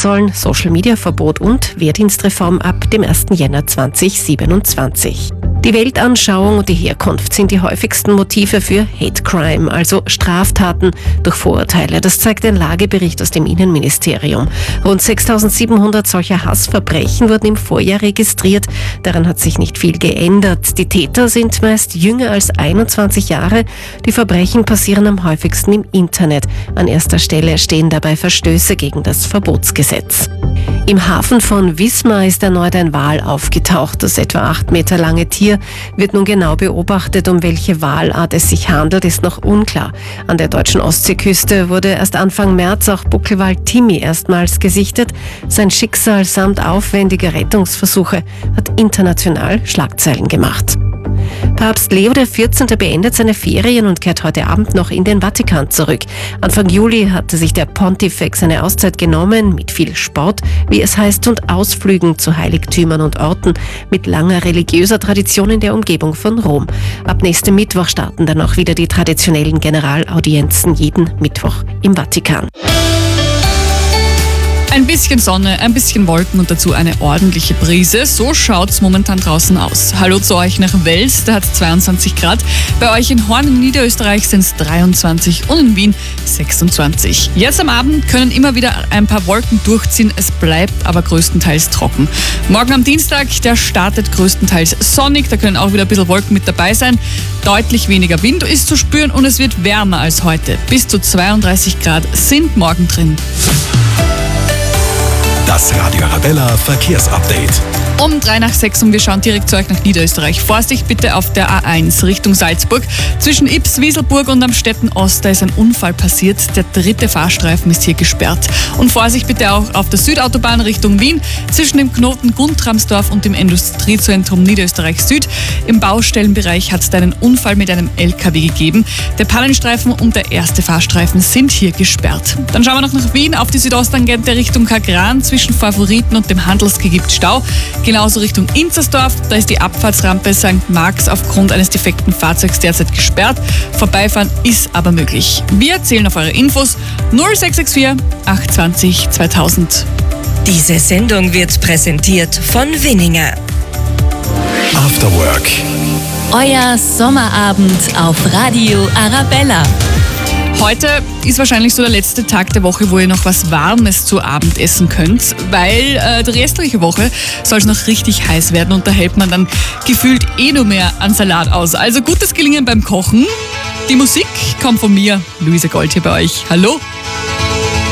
sollen Social-Media-Verbot und Wehrdienstreform ab dem 1. Jänner 2027. Die Weltanschauung und die Herkunft sind die häufigsten Motive für Hate Crime, also Straftaten durch Vorurteile. Das zeigt ein Lagebericht aus dem Innenministerium. Rund 6.700 solcher Hassverbrechen wurden im Vorjahr registriert. Daran hat sich nicht viel geändert. Die Täter sind meist jünger als 21 Jahre. Die Verbrechen passieren am häufigsten im Internet. An erster Stelle stehen dabei Verstöße gegen das Verbotsgesetz. Im Hafen von Wismar ist erneut ein Wal aufgetaucht. Das etwa 8 Meter lange Tier wird nun genau beobachtet. Um welche Walart es sich handelt, ist noch unklar. An der deutschen Ostseeküste wurde erst Anfang März auch Buckelwal Timmy erstmals gesichtet. Sein Schicksal samt aufwendiger Rettungsversuche hat international Schlagzeilen gemacht. Papst Leo XIV. Beendet seine Ferien und kehrt heute Abend noch in den Vatikan zurück. Anfang Juli hatte sich der Pontifex eine Auszeit genommen, mit viel Sport, wie es heißt, und Ausflügen zu Heiligtümern und Orten mit langer religiöser Tradition in der Umgebung von Rom. Ab nächstem Mittwoch starten dann auch wieder die traditionellen Generalaudienzen jeden Mittwoch im Vatikan. Ein bisschen Sonne, ein bisschen Wolken und dazu eine ordentliche Brise. So schaut's momentan draußen aus. Hallo zu euch nach Wels, da hat es 22 Grad. Bei euch in Horn in Niederösterreich sind es 23 und in Wien 26. Jetzt am Abend können immer wieder ein paar Wolken durchziehen. Es bleibt aber größtenteils trocken. Morgen am Dienstag, der startet größtenteils sonnig. Da können auch wieder ein bisschen Wolken mit dabei sein. Deutlich weniger Wind ist zu spüren und es wird wärmer als heute. Bis zu 32 Grad sind morgen drin. Das Radio Arabella Verkehrsupdate. Um 5:03 und wir schauen direkt zu euch nach Niederösterreich. Vorsicht bitte auf der A1 Richtung Salzburg. Zwischen Ips, Wieselburg und Amstetten Ost, da ist ein Unfall passiert. Der 3. Fahrstreifen ist hier gesperrt. Und Vorsicht bitte auch auf der Südautobahn Richtung Wien. Zwischen dem Knoten Guntramsdorf und dem Industriezentrum Niederösterreich Süd. Im Baustellenbereich hat es da einen Unfall mit einem LKW gegeben. Der Pannenstreifen und der 1. Fahrstreifen sind hier gesperrt. Dann schauen wir noch nach Wien auf die Südosttangente Richtung Kagran. Zwischen Favoriten und dem Handelsgeh gibt Stau. Genauso Richtung Inzersdorf, da ist die Abfahrtsrampe St. Marx aufgrund eines defekten Fahrzeugs derzeit gesperrt. Vorbeifahren ist aber möglich. Wir zählen auf eure Infos 0664 820 2000. Diese Sendung wird präsentiert von Winninger. After Work. Euer Sommerabend auf Radio Arabella. Heute ist wahrscheinlich so der letzte Tag der Woche, wo ihr noch was Warmes zu Abend essen könnt, weil die restliche Woche soll es noch richtig heiß werden und da hält man dann gefühlt noch mehr an Salat aus. Also gutes Gelingen beim Kochen. Die Musik kommt von mir, Luise Gold hier bei euch. Hallo!